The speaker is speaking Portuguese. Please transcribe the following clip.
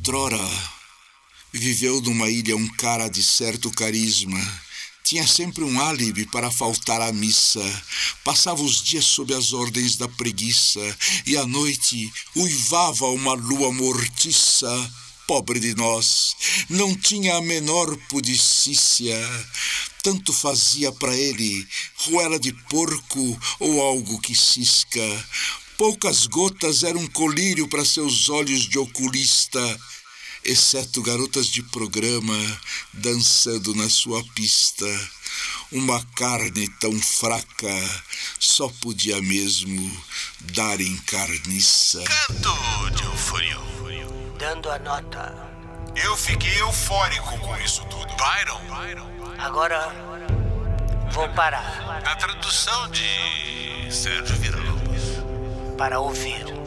Outrora, viveu numa ilha um cara de certo carisma. Tinha sempre um álibi para faltar à missa. Passava os dias sob as ordens da preguiça e à noite uivava uma lua mortiça. Pobre de nós, não tinha a menor pudicícia. Tanto fazia para ele ruela de porco ou algo que cisca. Poucas gotas eram um colírio para seus olhos de oculista, exceto garotas de programa dançando na sua pista. Uma carne tão fraca só podia mesmo dar em carniça. Canto de euforia. Dando a nota. Eu fiquei eufórico com isso tudo. Byron. Agora vou parar A tradução de Sérgio Villa-Lobos. para ouvir.